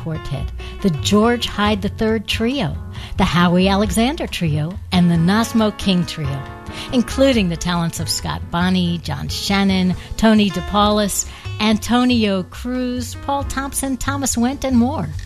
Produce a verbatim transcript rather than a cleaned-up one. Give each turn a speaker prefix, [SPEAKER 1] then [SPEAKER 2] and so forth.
[SPEAKER 1] Quartet, the George Hyde the third Trio, the Howie Alexander Trio, and the Nasmo King Trio, including the talents of Scott Bonney, John Shannon, Tony DePaulis, Antonio Cruz, Paul Thompson, Thomas Went, and more.